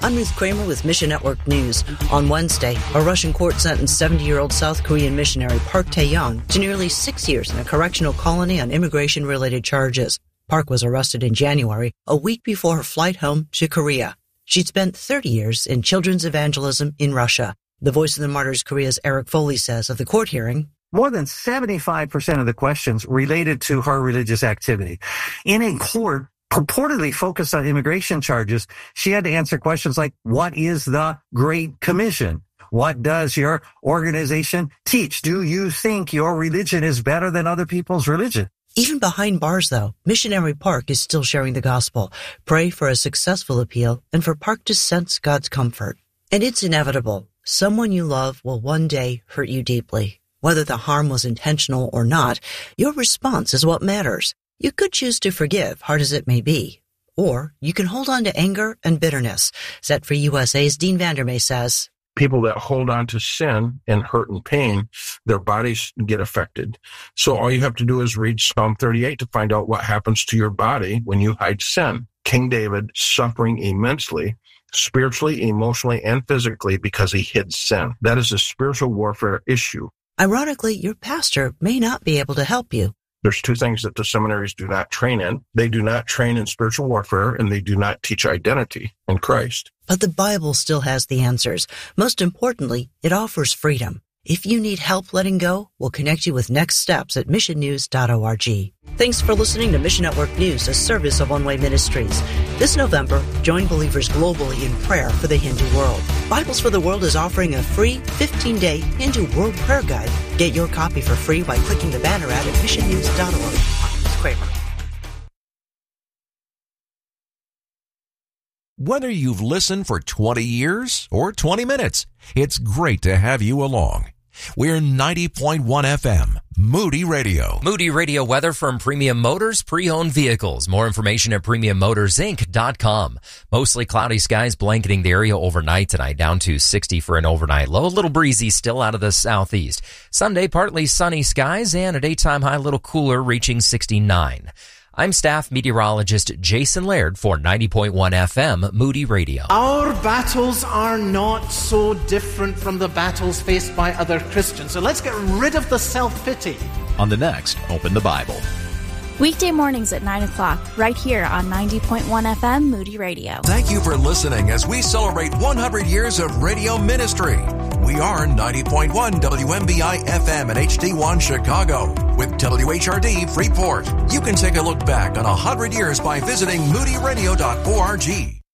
I'm Ruth Kramer with Mission Network News. On Wednesday, a Russian court sentenced 70-year-old South Korean missionary Park Tae-young to nearly 6 years in a correctional colony on immigration-related charges. Park was arrested in January, a week before her flight home to Korea. She'd spent 30 years in children's evangelism in Russia. The Voice of the Martyrs Korea's Eric Foley says of the court hearing, more than 75% of the questions related to her religious activity. In a court purportedly focused on immigration charges, she had to answer questions like, what is the Great Commission? What does your organization teach? Do you think your religion is better than other people's religion? Even behind bars, though, Missionary Park is still sharing the gospel. Pray for a successful appeal and for Park to sense God's comfort. And it's inevitable. Someone you love will one day hurt you deeply. Whether the harm was intentional or not, your response is what matters. You could choose to forgive, hard as it may be. Or you can hold on to anger and bitterness. Set Free USA's Dean Vandermeer says, people that hold on to sin and hurt and pain, their bodies get affected. So all you have to do is read Psalm 38 to find out what happens to your body when you hide sin. King David suffering immensely, spiritually, emotionally, and physically because he hid sin. That is a spiritual warfare issue. Ironically, your pastor may not be able to help you. There's two things that the seminaries do not train in. They do not train in spiritual warfare, and they do not teach identity in Christ. But the Bible still has the answers. Most importantly, it offers freedom. If you need help letting go, we'll connect you with next steps at missionnews.org. Thanks for listening to Mission Network News, a service of One Way Ministries. This November, join believers globally in prayer for the Hindu world. Bibles for the World is offering a free 15-day Hindu World Prayer Guide. Get your copy for free by clicking the banner ad at missionnews.org. I'm Ruth Kramer. Whether you've listened for 20 years or 20 minutes, it's great to have you along. We're 90.1 FM, Moody Radio. Moody Radio weather from Premium Motors Pre-Owned Vehicles. More information at PremiumMotorsInc.com. Mostly cloudy skies blanketing the area overnight tonight, down to 60 for an overnight low. A little breezy still out of the southeast. Sunday, partly sunny skies and a daytime high, a little cooler, reaching 69. I'm staff meteorologist Jason Laird for 90.1 FM Moody Radio. Our battles are not so different from the battles faced by other Christians. So let's get rid of the self-pity. On the next Open the Bible. Weekday mornings at 9 o'clock, right here on 90.1 FM Moody Radio. Thank you for listening as we celebrate 100 years of radio ministry. We are 90.1 WMBI FM and HD1 Chicago with WHRD Freeport. You can take a look back on 100 years by visiting moodyradio.org.